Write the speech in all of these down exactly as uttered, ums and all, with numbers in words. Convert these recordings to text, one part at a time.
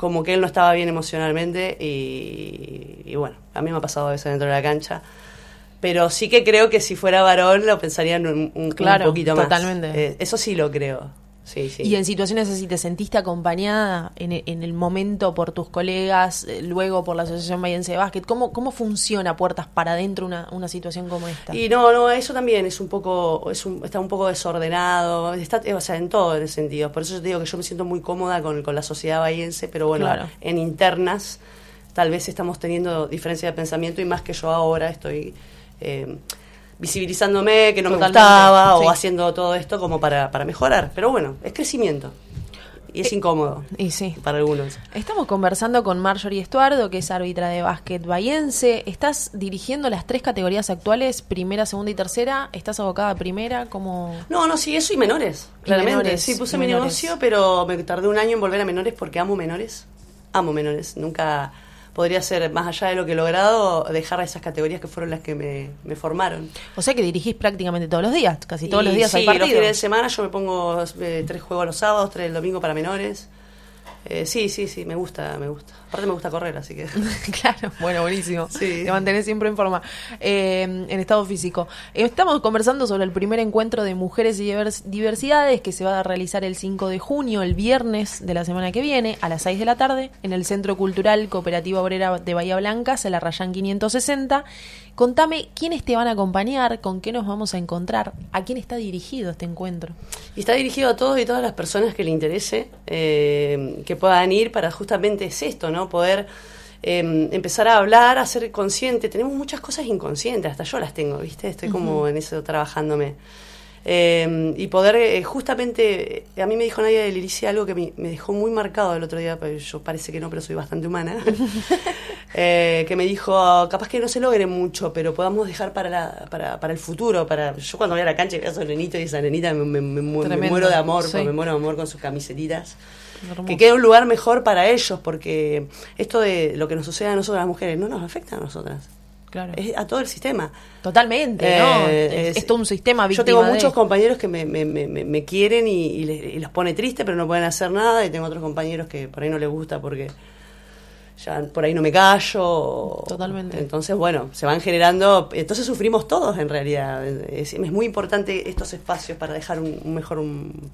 como que él no estaba bien emocionalmente y, y bueno, a mí me ha pasado a veces dentro de la cancha. Pero sí que creo que si fuera varón lo pensarían un, un, claro, un poquito más. Totalmente. Eh, eso sí lo creo. Sí, sí. Y en situaciones así, ¿te sentiste acompañada en, en el momento por tus colegas, eh, luego por la Asociación Bahiense de Básquet? ¿Cómo, cómo funciona puertas para adentro una, una situación como esta? Y no, no, eso también es un poco, es un, está un poco desordenado, está, o sea, en todo el sentido. Por eso yo te digo que yo me siento muy cómoda con, con la sociedad bahiense, pero bueno, claro. En internas tal vez estamos teniendo diferencia de pensamiento y más que yo ahora estoy... Eh, visibilizándome, que no Totalmente, me gustaba, sí. O haciendo todo esto como para, para mejorar. Pero bueno, es crecimiento. Y es eh, incómodo. Y sí. Para algunos. Estamos conversando con Marjorie Estuardo, que es árbitra de básquet bahiense. Estás dirigiendo las tres categorías actuales, primera, segunda y tercera. ¿Estás abocada a primera? ¿Cómo? No, no, sí, eso y menores. Y claramente. Menores, sí, puse mi negocio, pero me tardé un año en volver a menores porque amo menores. Amo menores. Nunca... podría ser, más allá de lo que he logrado, dejar esas categorías que fueron las que me, me formaron. O sea que dirigís prácticamente todos los días, casi todos y los días sí, hay partido. Sí, los fines de semana yo me pongo eh, tres juegos los sábados, tres el domingo para menores. Eh, sí, sí, sí, me gusta, me gusta. Aparte me gusta correr, así que... Claro, bueno, buenísimo. Sí. Te mantenés siempre en forma, eh, en estado físico. Estamos conversando sobre el primer encuentro de mujeres y divers- diversidades que se va a realizar el cinco de junio, el viernes de la semana que viene, a las seis de la tarde, en el Centro Cultural Cooperativa Obrera de Bahía Blanca, en la Rayán quinientos sesenta. Contame quiénes te van a acompañar, con qué nos vamos a encontrar, a quién está dirigido este encuentro. Y está dirigido a todos y todas las personas que le interese, eh, que puedan ir para justamente es esto, ¿no? Poder eh, empezar a hablar, a ser consciente. Tenemos muchas cosas inconscientes, hasta yo las tengo, ¿viste? Estoy uh-huh. como en eso trabajándome. Eh, y poder eh, justamente, a mí me dijo Nadia de Liricia algo que me, me dejó muy marcado el otro día, pero yo parece que no, pero soy bastante humana, eh, que me dijo, capaz que no se logre mucho, pero podamos dejar para la, para, para el futuro, para yo cuando voy a la cancha y veo a esos nenitos y esa nenita me, me, me, me muero de amor, sí. me muero de amor con sus camisetitas. Hermoso. Que quede un lugar mejor para ellos, porque esto de lo que nos sucede a nosotras las mujeres no nos afecta a nosotras. Claro. Es a todo el sistema. Totalmente, eh, ¿no? Es, es todo un sistema víctima. Yo tengo de... muchos compañeros que me, me, me, me quieren y, y, les, y los pone triste, pero no pueden hacer nada. Y tengo otros compañeros que por ahí no les gusta porque ya por ahí no me callo. Totalmente. Entonces, bueno, se van generando... Entonces sufrimos todos, en realidad. Es, es muy importante estos espacios para dejar un, un mejor un,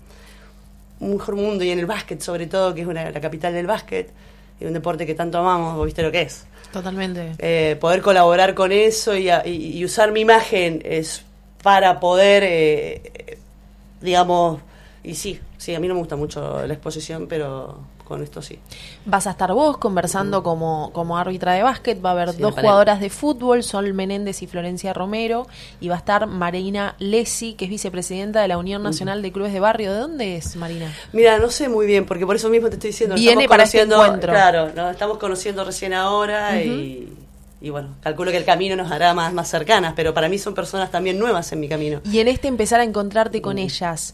un mejor mundo. Y en el básquet, sobre todo, que es una, la capital del básquet, y un deporte que tanto amamos, vos viste lo que es. Totalmente. Eh, poder colaborar con eso y, y, y usar mi imagen es para poder, eh, digamos, y sí, sí, a mí no me gusta mucho la exposición, pero con esto sí. Vas a estar vos conversando uh-huh. como, como árbitra de básquet, va a haber sí, dos jugadoras de fútbol, Sol Menéndez y Florencia Romero, y va a estar Marina Lesi, que es vicepresidenta de la Unión Nacional uh-huh. de Clubes de Barrio. ¿De dónde es, Marina? Mira, no sé muy bien, porque por eso mismo te estoy diciendo. Viene para este encuentro. Claro, nos estamos conociendo recién ahora uh-huh. y... Y bueno, calculo que el camino nos hará más, más cercanas, pero para mí son personas también nuevas en mi camino. Y en este empezar a encontrarte con uh-huh. ellas...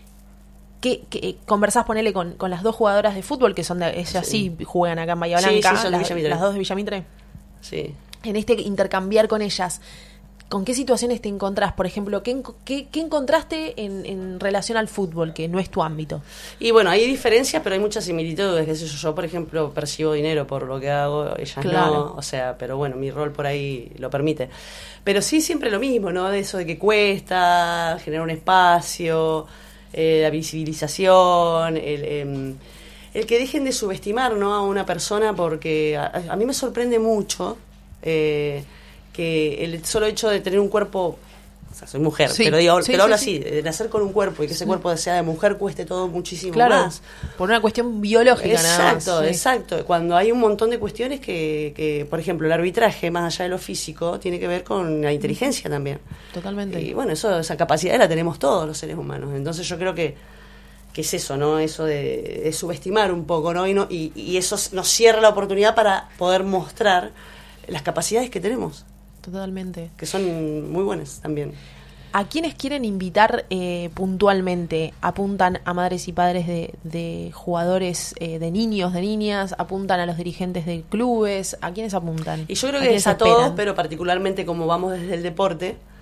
¿Qué, qué, conversás, ponele, con, con las dos jugadoras de fútbol, que son de, ellas sí, sí juegan acá en Bahía Blanca, sí, sí, son de las, las dos de Villamitre? Sí. En este intercambiar con ellas, ¿con qué situaciones te encontrás? Por ejemplo, ¿qué, qué, qué encontraste en, en relación al fútbol, que no es tu ámbito? Y bueno, hay diferencias, pero hay muchas similitudes. Qué sé yo, yo, por ejemplo, percibo dinero por lo que hago, ellas claro. no, o sea, pero bueno, mi rol por ahí lo permite. Pero sí, siempre lo mismo, ¿no? De eso de que cuesta generar un espacio... Eh, la visibilización, el, eh, el que dejen de subestimar, ¿no? a una persona, porque a, a mí me sorprende mucho eh, que el solo hecho de tener un cuerpo, o sea, soy mujer, sí, pero digo, sí, te lo hablo sí, así, sí. de nacer con un cuerpo y que ese sí. cuerpo sea de mujer cueste todo muchísimo claro, más. Por una cuestión biológica exacto, nada más. Exacto, sí. exacto. Cuando hay un montón de cuestiones que, que, por ejemplo, el arbitraje, más allá de lo físico, tiene que ver con la inteligencia también. Totalmente. Y bueno, eso, esa capacidad la tenemos todos los seres humanos. Entonces yo creo que, que es eso, ¿no? Eso de, de subestimar un poco, ¿no? Y, no y, y eso nos cierra la oportunidad para poder mostrar las capacidades que tenemos. Totalmente. Que son muy buenas también. ¿A quiénes quieren invitar eh, puntualmente? ¿Apuntan a madres y padres de, de jugadores, eh, de niños, de niñas? ¿Apuntan a los dirigentes de clubes? ¿A quiénes apuntan? Y yo creo que es a todos, pero particularmente como vamos desde el deporte,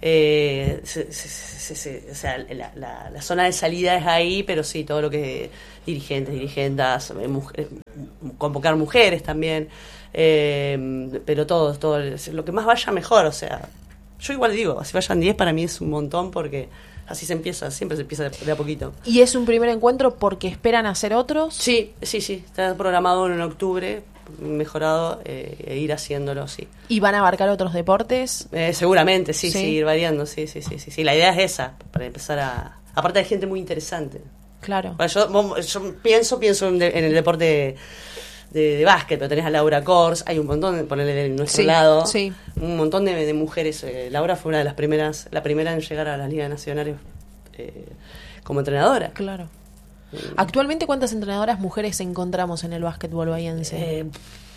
Eh, se, se, se, se, o sea, la, la, la zona de salida es ahí, pero sí, todo lo que es dirigentes, dirigentas, eh, mujer, convocar mujeres también, eh, pero todo, todo, lo que más vaya mejor, o sea, yo igual digo, si vayan diez para mí es un montón porque así se empieza, siempre se empieza de, de a poquito. ¿Y es un primer encuentro porque esperan hacer otros? Sí, sí, sí, está programado en octubre, mejorado, eh, e ir haciéndolo, sí. ¿Y van a abarcar otros deportes? Eh, seguramente, sí, sí, sí, ir variando, sí, sí, sí, sí, sí. La idea es esa, para empezar a... Aparte hay gente muy interesante. Claro. Bueno, yo, yo pienso, pienso en, de, en el deporte de, de, de básquet, pero tenés a Laura Kors, hay un montón, de ponerle de nuestro sí, lado, sí. un montón de, de mujeres. Eh, Laura fue una de las primeras, la primera en llegar a las ligas nacionales eh, como entrenadora. Claro. Actualmente, ¿cuántas entrenadoras mujeres encontramos en el básquetbol bahiense? Eh,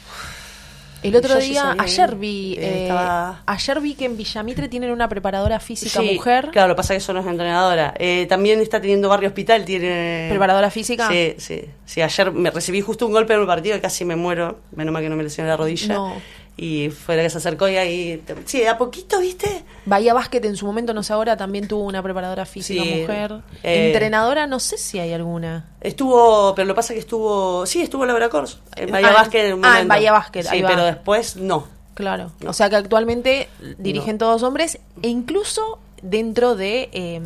el otro yo día, sabía, ayer vi, eh, estaba... ayer vi que en Villamitre tienen una preparadora física sí, mujer. Claro, lo que pasa es que eso no es entrenadora. Eh, también está teniendo Barrio Hospital, tiene... ¿Preparadora física? Sí, sí, sí. Ayer me recibí justo un golpe en el partido y casi me muero. Menos mal que no me lesioné la rodilla. No. Y fue la que se acercó y ahí... Sí, de a poquito, ¿viste? Bahía Básquet en su momento, no sé ahora, también tuvo una preparadora física sí, mujer. Eh, Entrenadora, no sé si hay alguna. Estuvo, pero lo que pasa es que estuvo... Sí, estuvo Laura Kors en Bahía ah, Básquet en un momento. Ah, en Bahía Básquet, sí, ahí va. pero después no. Claro, no. O sea que actualmente dirigen no. todos hombres e incluso dentro de eh,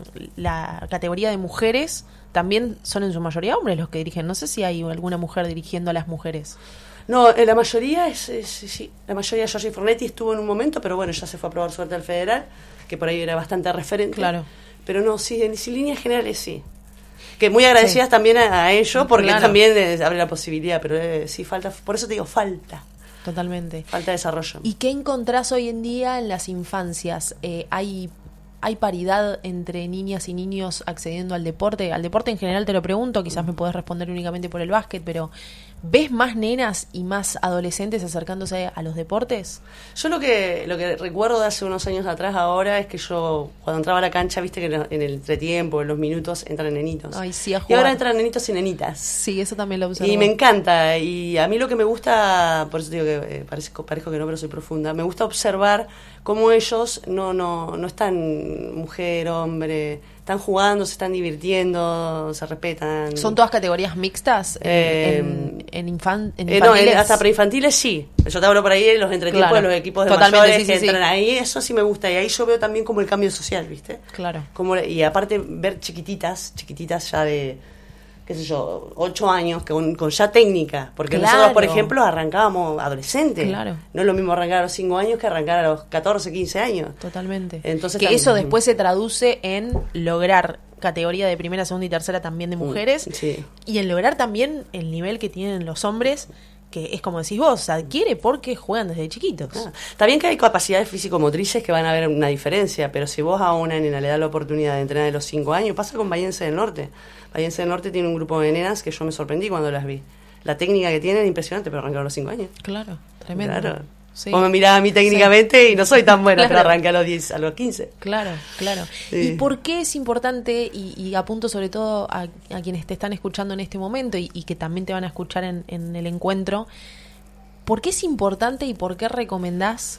la categoría de mujeres también son en su mayoría hombres los que dirigen. No sé si hay alguna mujer dirigiendo a las mujeres. No, eh, la mayoría es, es sí, la mayoría Giorgi Fornetti estuvo en un momento, pero bueno, ya se fue a probar suerte al federal, que por ahí era bastante referente. Claro. Pero no, sí, en, en líneas generales sí. Que muy agradecidas sí. también a, a ellos, porque claro. también eh, abre la posibilidad, pero eh, sí falta, por eso te digo, falta. Totalmente. Falta desarrollo. ¿Y qué encontrás hoy en día en las infancias? Eh, ¿Hay hay paridad entre niñas y niños accediendo al deporte? Al deporte en general te lo pregunto, quizás me podés responder únicamente por el básquet, pero ¿ves más nenas y más adolescentes acercándose a los deportes? Yo lo que lo que recuerdo de hace unos años atrás ahora es que yo, cuando entraba a la cancha, viste que en el entretiempo, en los minutos, entran nenitos. Ay, sí, a jugar. Y ahora entran nenitos y nenitas. Sí, eso también lo observo. Y me encanta. Y a mí lo que me gusta, por eso digo que eh, parezco, parezco que no, pero soy profunda, me gusta observar cómo ellos no, no, no están mujer, hombre, están jugando, se están divirtiendo, se respetan. ¿Son todas categorías mixtas eh, en, en, infan, en eh, no, en, hasta preinfantiles sí. Yo te hablo por ahí de los entretiempos claro. de los equipos de Totalmente, mayores sí, que sí, entran sí. ahí, eso sí me gusta. Y ahí yo veo también como el cambio social, ¿viste? Claro. Como, y aparte ver chiquititas, chiquititas ya de, qué sé yo, ocho años, con, con ya técnica. Porque claro. nosotros, por ejemplo, arrancábamos adolescentes. Claro. No es lo mismo arrancar a los cinco años que arrancar a los catorce, quince años. Totalmente. Entonces, que también, eso después se traduce en lograr categoría de primera, segunda y tercera también de mujeres. Sí. Y en lograr también el nivel que tienen los hombres, que es como decís vos, se adquiere porque juegan desde chiquitos. Ah, está bien que hay capacidades físico-motrices que van a ver una diferencia, pero si vos a una nena le das la oportunidad de entrenar de los cinco años, pasa con Bahiense del Norte. Bahiense del Norte tiene un grupo de nenas que yo me sorprendí cuando las vi. La técnica que tienen es impresionante, pero arrancaron a los cinco años. Claro, tremendo. Claro. Sí. Vos me mirás a mí técnicamente sí. y no soy tan buena, claro. pero arranqué a los diez, a los quince. Claro, claro. Sí. ¿Y por qué es importante, y, y apunto sobre todo a, a quienes te están escuchando en este momento y, y que también te van a escuchar en, en el encuentro, ¿por qué es importante y por qué recomendás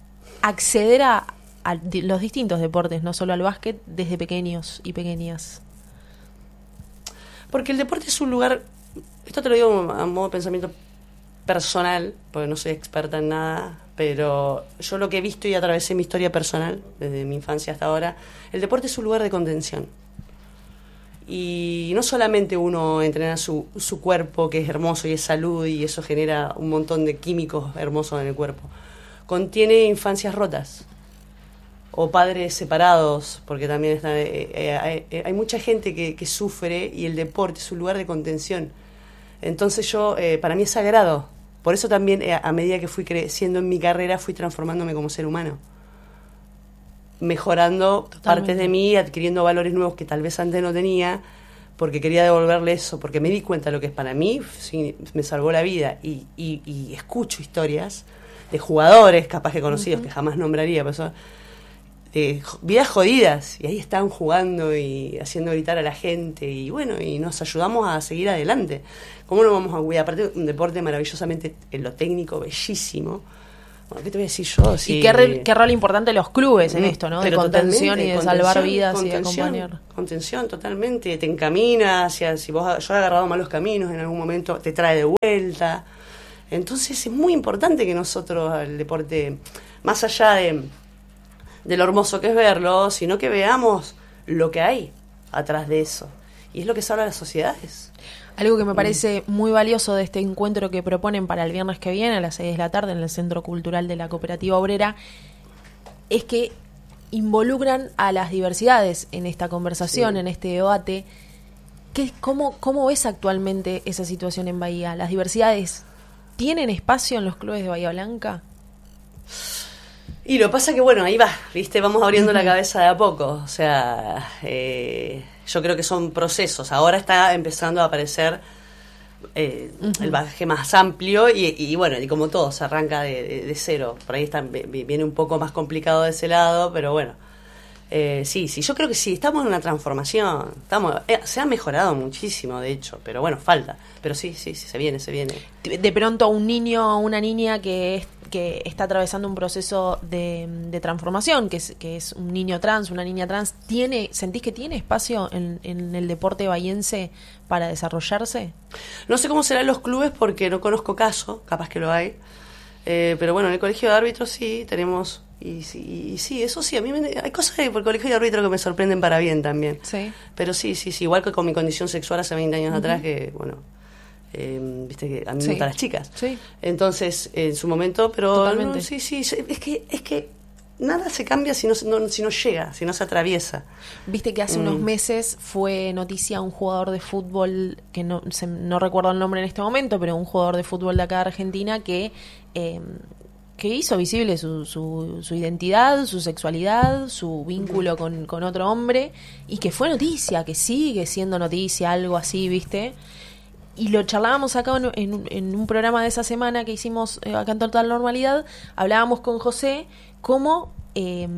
acceder a, a los distintos deportes, no solo al básquet, desde pequeños y pequeñas? Porque el deporte es un lugar, esto te lo digo a modo de pensamiento personal, porque no soy experta en nada, pero yo lo que he visto y atravesé mi historia personal, desde mi infancia hasta ahora, el deporte es un lugar de contención. Y no solamente uno entrena su, su cuerpo, que es hermoso y es salud, y eso genera un montón de químicos hermosos en el cuerpo. Contiene infancias rotas, o padres separados, porque también está, eh, eh, eh, hay mucha gente que, que sufre, y el deporte es un lugar de contención. Entonces yo, eh, para mí es sagrado. Por eso también, eh, a medida que fui creciendo en mi carrera, fui transformándome como ser humano. Mejorando Totalmente. Partes de mí, adquiriendo valores nuevos que tal vez antes no tenía, porque quería devolverle eso, porque me di cuenta de lo que es para mí, sí, me salvó la vida. Y, y, y escucho historias de jugadores, capaz que conocidos, uh-huh. que jamás nombraría, pero eso, de vidas jodidas, y ahí están jugando y haciendo gritar a la gente, y bueno, y nos ayudamos a seguir adelante. ¿Cómo no vamos a cuidar? Aparte, un deporte maravillosamente, en lo técnico, bellísimo, Bueno, ¿qué te voy a decir yo? Si... Y qué, re, qué rol importante los clubes en esto, ¿no? De contención y de salvar vidas y de acompañar. Contención, totalmente. Te encamina hacia, si vos yo he agarrado malos caminos en algún momento, te trae de vuelta. Entonces es muy importante que nosotros el deporte, más allá de, de lo hermoso que es verlo, sino que veamos lo que hay atrás de eso. Y es lo que salva a las sociedades. Algo que me parece muy valioso de este encuentro que proponen para el viernes que viene a las seis de la tarde en el Centro Cultural de la Cooperativa Obrera es que involucran a las diversidades en esta conversación, sí. en este debate. ¿Qué, cómo, ¿Cómo ves actualmente esa situación en Bahía? ¿Las diversidades tienen espacio en los clubes de Bahía Blanca? Y lo pasa que, bueno, ahí va, ¿viste? Vamos abriendo uh-huh. la cabeza de a poco. O sea, eh, yo creo que son procesos. Ahora está empezando a aparecer eh, uh-huh. el bagaje más amplio y, y bueno, y como todo, se arranca de, de, de cero. Por ahí está, viene un poco más complicado de ese lado, pero bueno. Eh, sí, sí, yo creo que sí, estamos en una transformación. Estamos, eh, se ha mejorado muchísimo, de hecho, pero bueno, falta. Pero sí, sí, sí, se viene, se viene. De pronto un niño o una niña que es, que está atravesando un proceso de, de transformación, que es, que es un niño trans, una niña trans, tiene, ¿sentís que tiene espacio en, en el deporte bahiense para desarrollarse? No sé cómo serán los clubes porque no conozco caso, capaz que lo hay. Eh, pero bueno, en el colegio de árbitros sí tenemos... Y sí, y sí, eso sí, a mí me, hay cosas por el colegio de árbitro que me sorprenden para bien también. Sí. Pero sí, sí, sí, igual que con mi condición sexual hace veinte años uh-huh. atrás, que bueno, eh, viste que a mí sí. me gustan las chicas. Sí. Entonces, en su momento, pero totalmente. No, sí, sí, es que es que nada se cambia si no, no, si no llega, si no se atraviesa. Viste que hace mm. unos meses fue noticia un jugador de fútbol, que no, se, no recuerdo el nombre en este momento, pero un jugador de fútbol de acá de Argentina que... Eh, que hizo visible su, su, su identidad, su sexualidad, su vínculo con, con otro hombre, y que fue noticia, que sigue siendo noticia, algo así, ¿viste? Y lo charlábamos acá en, en, en un programa de esa semana que hicimos eh, acá en Total Normalidad, hablábamos con José cómo eh,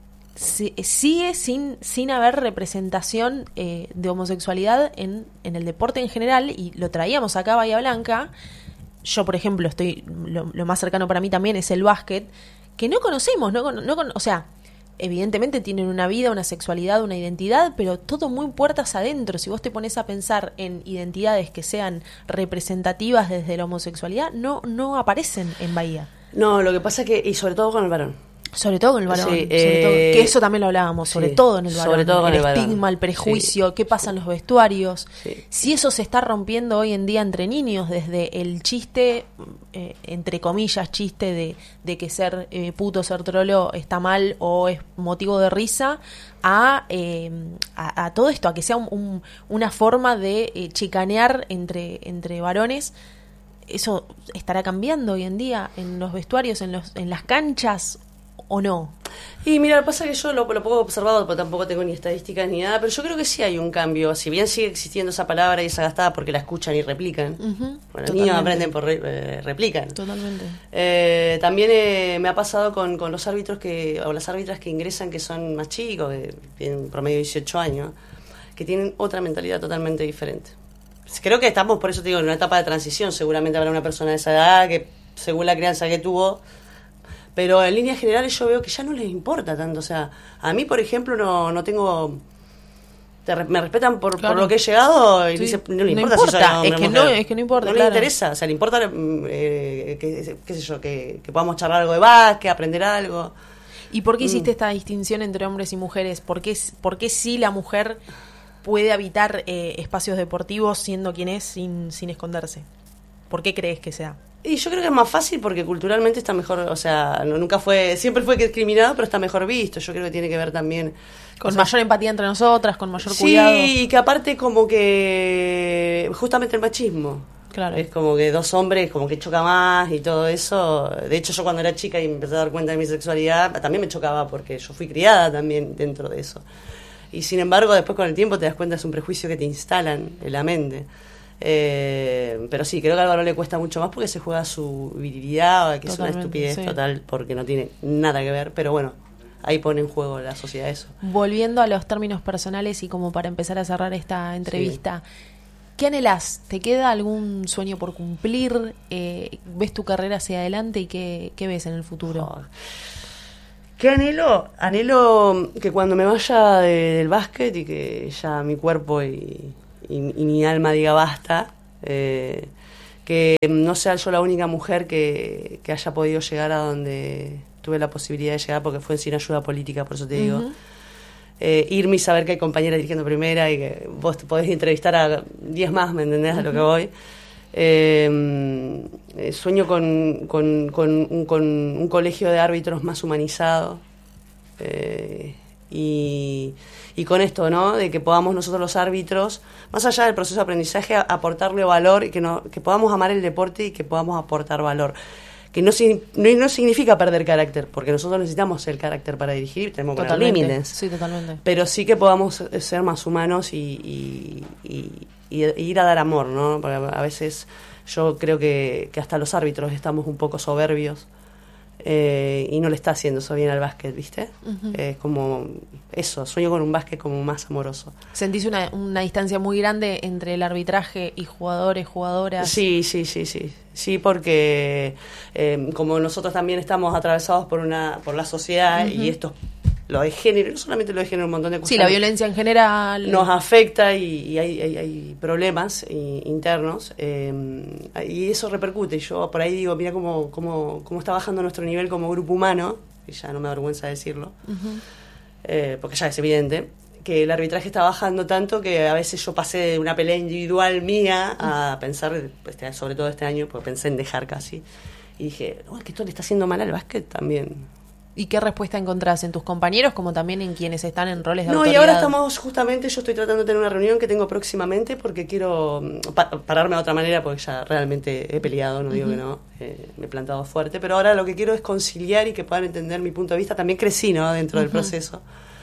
se, sigue sin, sin haber representación eh, de homosexualidad en, en el deporte en general, y lo traíamos acá a Bahía Blanca. Yo, por ejemplo, estoy lo, lo más cercano para mí también es el básquet, que no conocemos, no, no, o sea, evidentemente tienen una vida, una sexualidad, una identidad, pero todo muy puertas adentro. Si vos te pones a pensar en identidades que sean representativas desde la homosexualidad, no, no aparecen en Bahía. No, lo que pasa es que, y sobre todo con el varón. Sobre todo con el varón, sí, sobre eh, todo, que eso también lo hablábamos, sobre sí, todo en el varón, sobre todo con el, el estigma, varón. El prejuicio, sí. qué pasa en los vestuarios, sí. si eso se está rompiendo hoy en día entre niños, desde el chiste, eh, entre comillas, chiste de, de que ser eh, puto, ser trolo está mal o es motivo de risa, a, eh, a, a todo esto, a que sea un, un, una forma de eh, chicanear entre, entre varones. ¿Eso estará cambiando hoy en día en los vestuarios, en, los, en las canchas? ¿O no? Y mira, pasa que yo lo, lo poco observado, porque tampoco tengo ni estadísticas ni nada, pero yo creo que sí hay un cambio. Si bien sigue existiendo esa palabra y esa gastada porque la escuchan y replican, uh-huh, bueno, los niños aprenden por re, eh, replican. Totalmente. Eh, también eh, me ha pasado con, con los árbitros que o las árbitras que ingresan que son más chicos, que tienen promedio dieciocho años, que tienen otra mentalidad totalmente diferente. Creo que estamos, por eso te digo, en una etapa de transición. Seguramente habrá una persona de esa edad que, según la crianza que tuvo. Pero en líneas generales yo veo que ya no les importa tanto. O sea, a mí, por ejemplo, no, no tengo... Te, me respetan por, claro. por lo que he llegado y sí. dice, no le importa, no importa. si soy hombre, es que mujer. no es que no importa, no claro. le interesa, o sea, le importa eh, que, qué sé yo, que, que podamos charlar algo de básquet, aprender algo. ¿Y por qué hiciste mm. esta distinción entre hombres y mujeres? ¿Por qué, por qué sí la mujer puede habitar eh, espacios deportivos siendo quien es sin, sin esconderse? ¿Por qué crees que sea? Y yo creo que es más fácil porque culturalmente está mejor, o sea, no, nunca fue, siempre fue discriminado, pero está mejor visto. Yo creo que tiene que ver también con o sea, mayor empatía entre nosotras, con mayor sí, cuidado. Sí, y que aparte como que justamente el machismo. Claro. Es como que dos hombres como que choca más y todo eso. De hecho, yo cuando era chica y me empecé a dar cuenta de mi sexualidad, también me chocaba porque yo fui criada también dentro de eso. Y sin embargo, después con el tiempo te das cuenta, es un prejuicio que te instalan en la mente. Eh, pero sí, creo que al varón le cuesta mucho más porque se juega su virilidad, que totalmente, es una estupidez sí. total, porque no tiene nada que ver, pero bueno, ahí pone en juego la sociedad eso. Volviendo a los términos personales y como para empezar a cerrar esta entrevista, sí. ¿Qué anhelás? ¿Te queda algún sueño por cumplir? Eh, ¿Ves tu carrera hacia adelante y qué, qué ves en el futuro? Oh. ¿Qué anhelo? Anhelo que cuando me vaya de, del básquet y que ya mi cuerpo y, y, y mi alma diga basta, eh, que no sea yo la única mujer que, que haya podido llegar a donde tuve la posibilidad de llegar, porque fue sin ayuda política, por eso te digo. Uh-huh. Eh, irme y saber que hay compañeras dirigiendo primera y que vos te podés entrevistar a diez más, ¿me entendés? Uh-huh. A lo que voy. Eh, eh, sueño con, con, con, un, con un colegio de árbitros más humanizado, eh, y, y con esto, ¿no? De que podamos nosotros los árbitros, más allá del proceso de aprendizaje, a, aportarle valor y que, no, que podamos amar el deporte y que podamos aportar valor. Que no, no, no significa perder carácter, porque nosotros necesitamos el carácter para dirigir, tenemos que poner límites. Sí, totalmente. Pero sí que podamos ser más humanos y, y, y, y ir a dar amor, ¿no? Porque a veces yo creo que, que hasta los árbitros estamos un poco soberbios, eh, y no le está haciendo eso bien al básquet, ¿viste? Uh-huh. Es eh, como eso, sueño con un básquet como más amoroso. ¿Sentís una, una distancia muy grande entre el arbitraje y jugadores, jugadoras? Sí, sí, sí, sí. Sí, porque eh, como nosotros también estamos atravesados por una por la sociedad, uh-huh, y esto, lo de género, no solamente lo de género, un montón de cosas. Sí, la violencia en general. Nos afecta y, y hay, hay, hay problemas y, internos, eh, y eso repercute. Y yo por ahí digo, mira cómo, cómo, cómo está bajando nuestro nivel como grupo humano, y ya no me avergüenza decirlo, uh-huh, eh, porque ya es evidente, que el arbitraje está bajando tanto que a veces yo pasé de una pelea individual mía a pensar, este, sobre todo este año, porque pensé en dejar casi, y dije, oh, que esto le está haciendo mal al básquet también. ¿Y qué respuesta encontrás en tus compañeros como también en quienes están en roles de no, autoridad? No, y ahora estamos justamente, yo estoy tratando de tener una reunión que tengo próximamente porque quiero pa- pararme de otra manera, porque ya realmente he peleado, no, uh-huh, digo que no, eh, me he plantado fuerte, pero ahora lo que quiero es conciliar y que puedan entender mi punto de vista. También crecí, ¿no?, dentro, uh-huh, del proceso.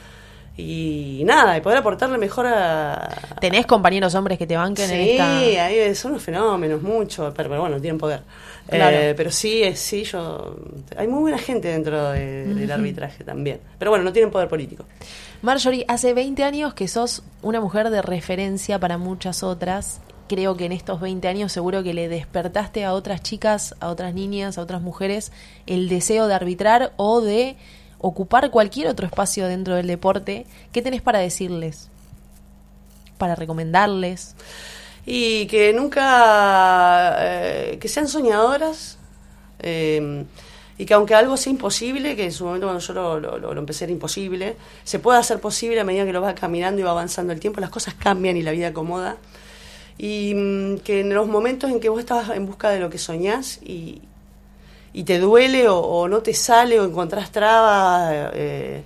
Y nada, y poder aportarle mejor a... ¿Tenés compañeros hombres que te banquen sí, en esta...? Sí, ahí son unos fenómenos, mucho, pero, pero bueno, tienen poder. Claro. Eh, pero sí, sí, yo... Hay muy buena gente dentro de, del arbitraje también. Pero bueno, no tienen poder político. Marjorie, hace veinte años que sos una mujer de referencia para muchas otras. Creo que en estos veinte años seguro que le despertaste a otras chicas, a otras niñas, a otras mujeres, el deseo de arbitrar o de ocupar cualquier otro espacio dentro del deporte. ¿Qué tenés para decirles? ¿Para recomendarles? Y que nunca, eh, que sean soñadoras, eh, y que aunque algo sea imposible, que en su momento cuando yo lo, lo, lo empecé era imposible, se puede hacer posible a medida que lo vas caminando y va avanzando el tiempo, las cosas cambian y la vida acomoda, y mm, que en los momentos en que vos estás en busca de lo que soñás y, y te duele o, o no te sale o encontrás trabas, eh,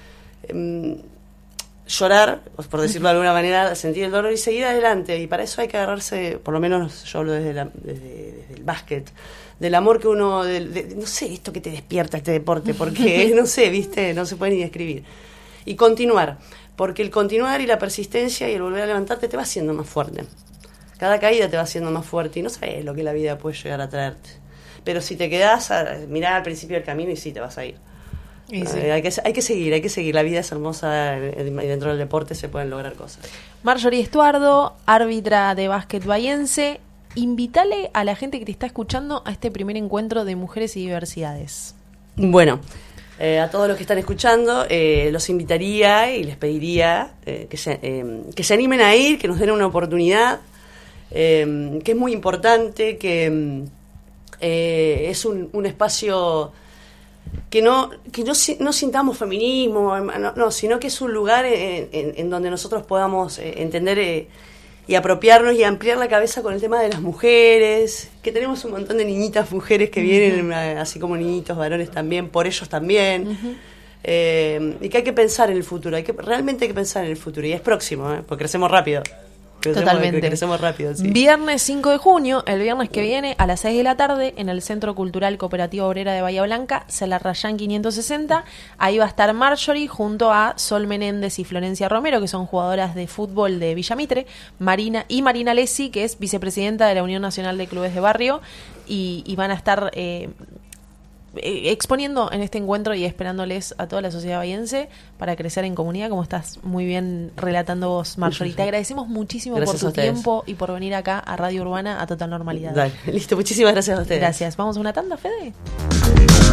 eh, llorar, por decirlo de alguna manera, sentir el dolor y seguir adelante, y para eso hay que agarrarse, por lo menos yo hablo desde, la, desde, desde el básquet, del amor que uno, de, de, no sé, esto que te despierta este deporte, porque no sé, viste, no se puede ni describir, y continuar, porque el continuar y la persistencia y el volver a levantarte te va haciendo más fuerte, cada caída te va haciendo más fuerte y no sabes lo que la vida puede llegar a traerte, pero si te quedás a mirar al principio del camino y sí, te vas a ir. Sí. Eh, hay, que, hay que seguir, hay que seguir. La vida es hermosa y dentro del deporte se pueden lograr cosas. Marjorie Estuardo, árbitra de básquet bahiense, invítale a la gente que te está escuchando a este primer encuentro de Mujeres y Diversidades. Bueno, eh, a todos los que están escuchando, eh, los invitaría y les pediría eh, que, se, eh, que se animen a ir, que nos den una oportunidad, eh, que es muy importante, que eh, es un, un espacio... que no que no, no sintamos feminismo, no, no, sino que es un lugar en, en, en donde nosotros podamos eh, entender eh, y apropiarnos y ampliar la cabeza con el tema de las mujeres, que tenemos un montón de niñitas mujeres que uh-huh. vienen, eh, así como niñitos varones también, por ellos también, uh-huh. eh, y que hay que pensar en el futuro, hay que realmente hay que pensar en el futuro, y es próximo, eh, porque crecemos rápido. Crecemos, Totalmente. Crecemos rápido, sí. Viernes cinco de junio, el viernes que viene, a las seis de la tarde, en el Centro Cultural Cooperativa Obrera de Bahía Blanca, Celarrayán quinientos sesenta. Ahí va a estar Marjorie junto a Sol Menéndez y Florencia Romero, que son jugadoras de fútbol de Villa Mitre, Marina y Marina Lesi, que es vicepresidenta de la Unión Nacional de Clubes de Barrio, y, y van a estar... Eh, eh, exponiendo en este encuentro y esperándoles a toda la sociedad bahiense para crecer en comunidad, como estás muy bien relatando vos, Marjorie. Te agradecemos muchísimo gracias por tu tiempo y por venir acá a Radio Urbana a Total Normalidad. Dale, listo, muchísimas gracias a ustedes. Gracias. ¿Vamos a una tanda, Fede?